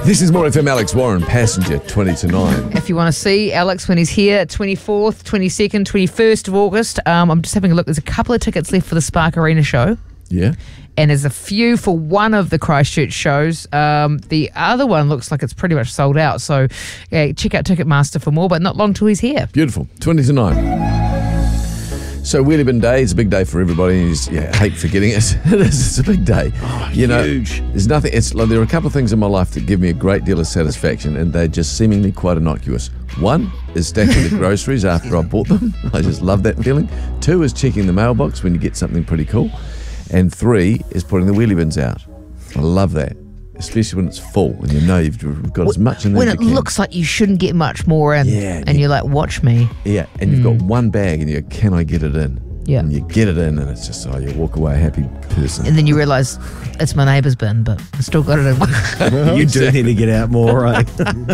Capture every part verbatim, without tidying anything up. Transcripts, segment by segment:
This is More F M. Alex Warren, passenger twenty to nine. If you want to see Alex when he's here, twenty-fourth, twenty-second, twenty-first of August, um, I'm just having a look. There's a couple of tickets left for the Spark Arena show. Yeah. And there's a few for one of the Christchurch shows. Um, the other one looks like it's pretty much sold out. So yeah, check out Ticketmaster for more, but not long till he's here. Beautiful. twenty to nine. So Wheelie Bin Day is a big day for everybody. And you just, yeah, hate forgetting it. It is. It's a big day. Oh, you know, huge. There's nothing. It's like there are a couple of things in my life that give me a great deal of satisfaction, and they're just seemingly quite innocuous. One is stacking the groceries after I bought them. I just love that feeling. Two is checking the mailbox when you get something pretty cool, and three is putting the wheelie bins out. I love that, especially when it's full and you know you've got as much in there When as it you can. looks like you shouldn't get much more in. Yeah, And yeah. you're like, watch me. Yeah, and you've got one bag and you go, can I get it in? Yeah. And you get it in and it's just, oh, you walk away a happy person. And then you realise it's my neighbour's bin, but I still got it in. You do need to get out more, right?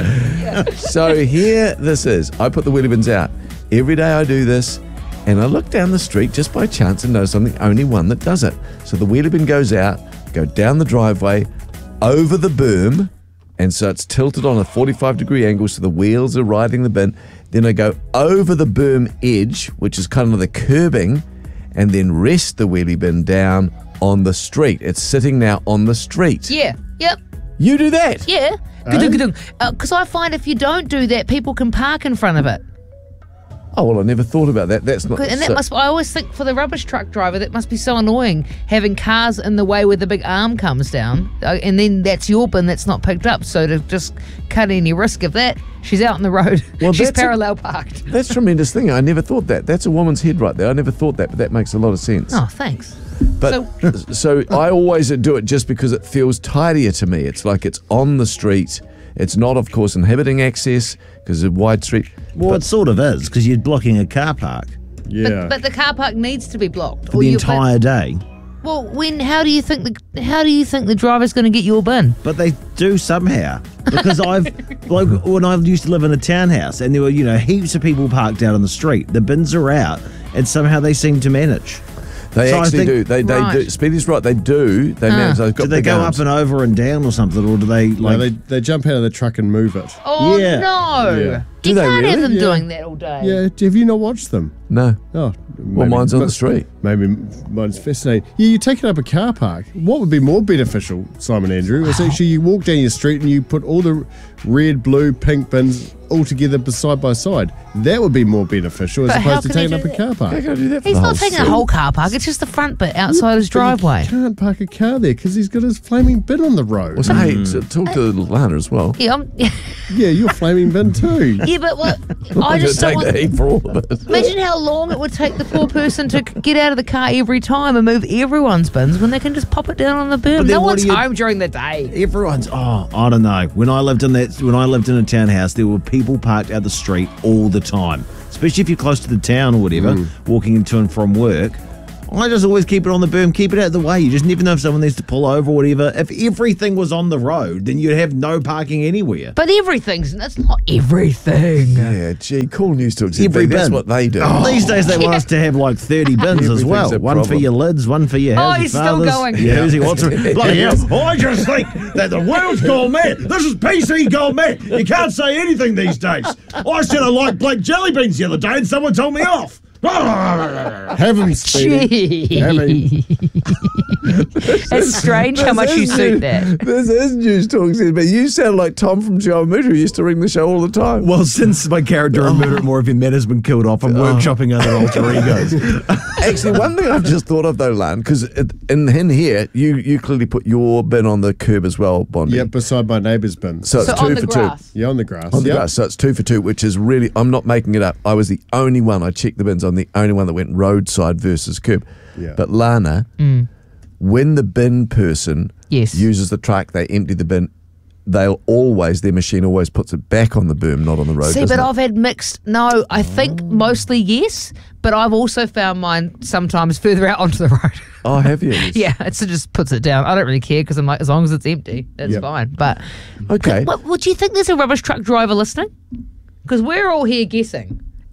So here this is. I put the wheelie bins out. Every day I do this, and I look down the street just by chance and notice I'm the only one that does it. So the wheelie bin goes out, go down the driveway, over the berm, and so it's tilted on a forty-five degree angle so the wheels are riding the bin. Then I go over the berm edge, which is kind of the curbing, and then rest the wheelie bin down on the street. It's sitting now on the street. Yeah, yep, You do that? yeah. Because I find if you don't do that, people can park in front of it. Oh, well, I never thought about that. That's not... And that so- must, I always think for the rubbish truck driver, that must be so annoying, having cars in the way where the big arm comes down, uh, and then that's your bin that's not picked up. So to just cut any risk of that, she's out in the road. Well, she's that's a- parallel parked. That's a tremendous thing. I never thought that. That's a woman's head right there. I never thought that, but that makes a lot of sense. Oh, thanks. But so, I always do it just because it feels tidier to me. It's like it's on the street. It's not, of course, inhibiting access because it's a wide street. Well, but it sort of is, because you're blocking a car park Yeah. But, but the car park needs to be blocked. for Or the your entire day. bin- Well, when? How do you think the How do you think the driver's going to get your bin? But they do somehow. Because I've, like, when I used to live in a townhouse and there were, you know, heaps of people parked out on the street, the bins are out, and somehow they seem to manage. they so I actually think- do. They, they Right. do. Speedy's right. They do. They manage. They've got Do they big go arms. up and over and down or something, or do they, No, like... they, they jump out of the truck and move it. Oh Yeah. no! Yeah. Do You they can't have really? them Yeah. doing that all day. Yeah, have you not watched them? No. Oh, Well, mine's on the street. Maybe mine's fascinating. Yeah, you're taking up a car park. What would be more beneficial, Simon Andrew, is actually you walk down your street and you put all the red, blue, pink bins all together side by side. That would be more beneficial as But how opposed to can he taking up do a car that? park. How can I do that for He's the not whole taking street? a whole car park. It's just the front bit outside his But you driveway. can't park a car there because he's got his flaming bin on the road. Well, so, hey, so talk to Lana as well. Yeah, I'm, Yeah, your flaming bin too. yeah, but what? I'm I going just to don't take want. the heat for all of it. Imagine how long it would take the poor person to get out of the car every time and move everyone's bins when they can just pop it down on the berm. then No what one's do you- home during the day. Everyone's oh I don't know. When I lived in that when I lived in a townhouse, there were people parked out the street all the time. Especially if you're close to the town or whatever, walking into and from work. I just always keep it on the berm, keep it out of the way. You just never know if someone needs to pull over or whatever. If everything was on the road, then you'd have no parking anywhere. But everything's that's not everything. Yeah, gee, cool news to Every Every That's bin. what they do. These days they want us to have like thirty bins as Everything's well. a One for problem. your lids, one for your Oh, house, your he's still father's. going. Yeah, who's he wants to bloody hell. I just think that the world's gone mad. This is P C gone mad. You can't say anything these days. I said I liked black jelly beans the other day and someone told me off. Have him, Speedy. Have him. It's strange how much you is suit news- that. This is news talk, says, but you sound like Tom from Joe and Moody, who used to ring the show all the time. Well, since my character in Murder at More If Your Men has been killed off, I'm workshopping other alter egos. Actually, one thing I've just thought of though, Lan, because in, in here, you, you clearly put your bin on the curb as well, Bondi. Yeah, beside my neighbour's bin. So it's So two on the for grass. two. Yeah, on the grass. On the Yep. grass, so it's two for two, which is really, I'm not making it up. I was the only one, I checked the bins, I'm the only one that went roadside versus curb. Yeah. But Lana, when the bin person Yes. uses the truck, they empty the bin, they'll always, their machine always puts it back on the berm, not on the road. See, doesn't but it? I've had mixed. No, I think mostly yes, but I've also found mine sometimes further out onto the road. Oh, have you? Yeah, it just puts it down. I don't really care because I'm like, as long as it's empty, that's Yep. fine. But Okay. what, what do you think? There's a rubbish truck driver listening? Because we're all here guessing.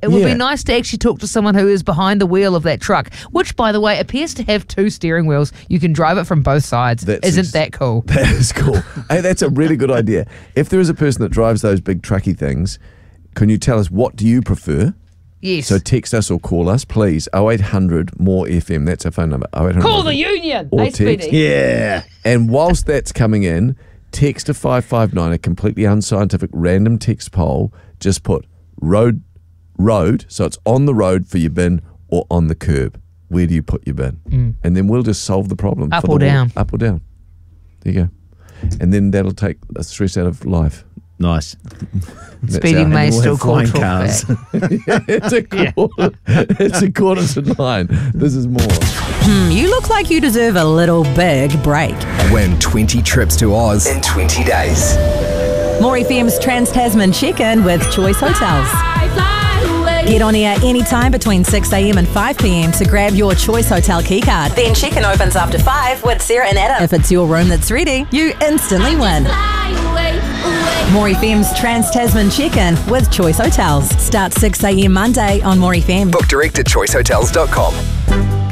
It would Yeah. be nice to actually talk to someone who is behind the wheel of that truck, which, by the way, appears to have two steering wheels. You can drive it from both sides. That's Isn't ex- that cool? That is cool. Hey, that's a really good idea. If there is a person that drives those big trucky things, can you tell us what do you prefer? Yes. So text us or call us, please. oh eight hundred more F M. That's our phone number. oh eight hundred Call the union. Or Hey, text. Speedy. Yeah. And whilst that's coming in, text to five five nine, a completely unscientific random text poll. Just put road, road, so it's on the road for your bin or on the curb. Where do you put your bin? Mm. And then we'll just solve the problem. Up for the or wall. down. Up or down. There you go. And then that'll take the stress out of life. Nice. That's Speedy our- may we'll still have call flying talk cars. back. it's, a quarter, it's a quarter to nine. This is more. You look like you deserve a little big break. Win twenty trips to Oz in twenty days. More F M's Trans-Tasman check-in with Choice Hotels. Get on air anytime between six a.m. and five p.m. to grab your Choice Hotel keycard. Then check-in opens after five with Sarah and Adam. If it's your room that's ready, you instantly win. More F M's Trans-Tasman check-in with Choice Hotels. Starts six a.m. Monday on More F M. Book direct at choice hotels dot com.